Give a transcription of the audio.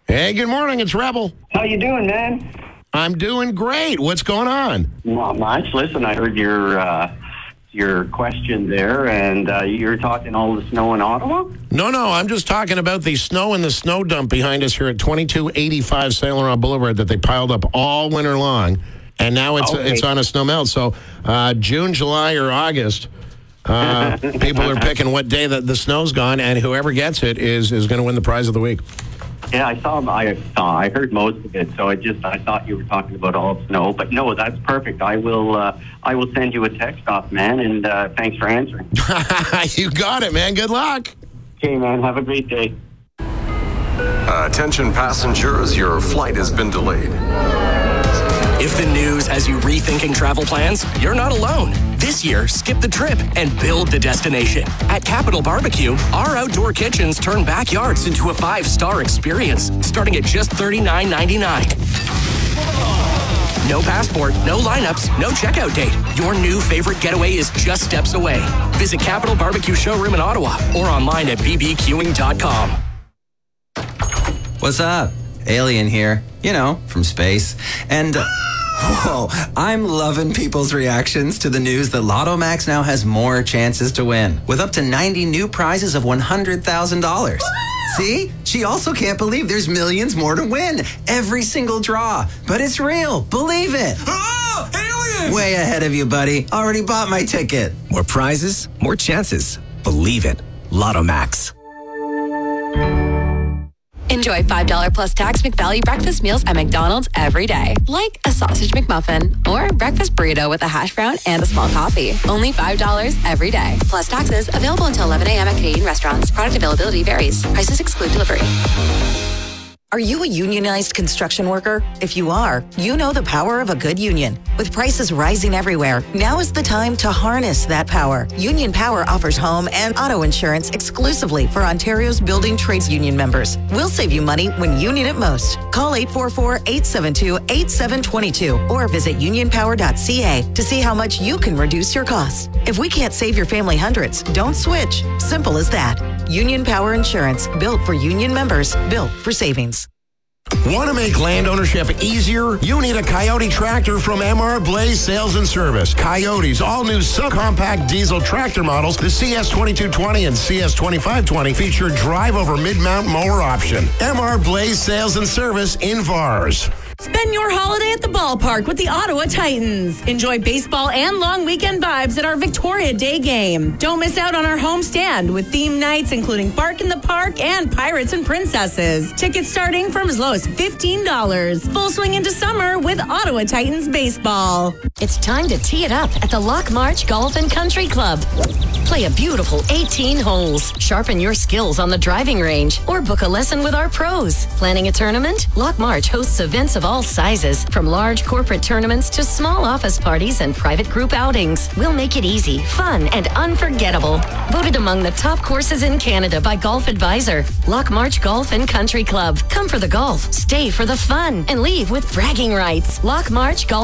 Hey, good morning. It's Rebel. How you doing, man? I'm doing great. What's going on? Not much. Listen, I heard your question there, and you're talking all the snow in Ottawa? No, I'm just talking about the snow and the snow dump behind us here at 2285 Saint Laurent Boulevard that they piled up all winter long, and now it's on a snow melt. So June, July, or August, people are picking what day that the snow's gone, and whoever gets it is going to win the prize of the week. Yeah, I heard most of it, so I thought you were talking about all the snow, but no, that's perfect. I will send you a text off, man, and thanks for answering. You got it, man. Good luck. Okay, man. Have a great day. Attention passengers, your flight has been delayed. If the news has you rethinking travel plans, you're not alone. This year, skip the trip and build the destination. At Capital Barbecue, our outdoor kitchens turn backyards into a 5-star experience, starting at just $39.99. No passport, no lineups, no checkout date. Your new favorite getaway is just steps away. Visit Capital Barbecue Showroom in Ottawa or online at bbqing.com. What's up? Alien here, from space. And, whoa, I'm loving people's reactions to the news that Lotto Max now has more chances to win, with up to 90 new prizes of $100,000. See? She also can't believe there's millions more to win. Every single draw. But it's real. Believe it. Oh, alien! Way ahead of you, buddy. Already bought my ticket. More prizes, more chances. Believe it. Lotto Max. Enjoy $5 plus tax McValue breakfast meals at McDonald's every day. Like a sausage McMuffin or breakfast burrito with a hash brown and a small coffee. Only $5 every day. Plus taxes. Available until 11 a.m. at Canadian restaurants. Product availability varies. Prices exclude delivery. Are you a unionized construction worker? If you are, you know the power of a good union. With prices rising everywhere, now is the time to harness that power. Union Power offers home and auto insurance exclusively for Ontario's building trades union members. We'll save you money when you need it most. Call 844-872-8722 or visit unionpower.ca to see how much you can reduce your costs. If we can't save your family hundreds, don't switch. Simple as that. Union Power Insurance, built for union members, built for savings. Want to make land ownership easier? You need a Coyote tractor from MR Blaze Sales and Service. Coyote's all-new subcompact diesel tractor models, the CS2220 and CS2520, feature drive-over mid-mount mower option. MR Blaze Sales and Service in Vars. Spend your holiday at the ballpark with the Ottawa Titans. Enjoy baseball and long weekend vibes at our Victoria Day game. Don't miss out on our home stand with theme nights including Bark in the Park and Pirates and Princesses. Tickets starting from as low as $15. Full swing into summer with Ottawa Titans baseball. It's time to tee it up at the Lock March Golf and Country Club. Play a beautiful 18 holes. Sharpen your skills on the driving range or book a lesson with our pros. Planning a tournament? Lock March hosts events of all sizes, from large corporate tournaments to small office parties and private group outings. We'll make it easy, fun, and unforgettable. Voted among the top courses in Canada by Golf Advisor. Lock March Golf and Country Club. Come for the golf, stay for the fun, and leave with bragging rights. Lock March Golf